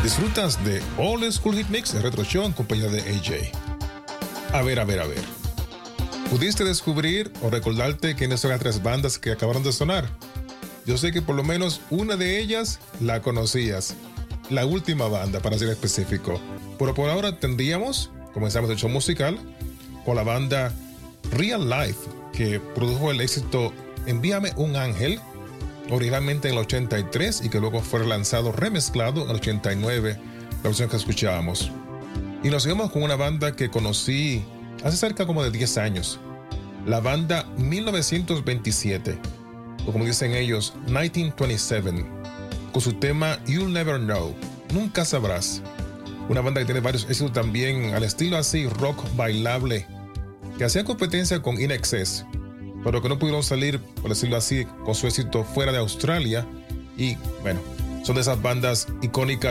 Disfrutas de All School Hit Mix de Retro Show en compañía de AJ. A ver. ¿Pudiste descubrir o recordarte quiénes son las tres bandas que acabaron de sonar? Yo sé que por lo menos una de ellas la conocías. La última banda, para ser específico. Pero por ahora comenzamos el show musical con la banda Real Life, que produjo el éxito Envíame un Ángel, originalmente en el 83 y que luego fue lanzado remezclado en el 89, la versión que escuchábamos. Y nos seguimos con una banda que conocí hace cerca como de 10 años, la banda 1927, o como dicen ellos, 1927, con su tema You'll Never Know, Nunca Sabrás. Una banda que tiene varios éxitos también al estilo así rock bailable, que hacía competencia con In Excess, pero que no pudieron salir, por decirlo así, con su éxito fuera de Australia. Y bueno, son de esas bandas icónicas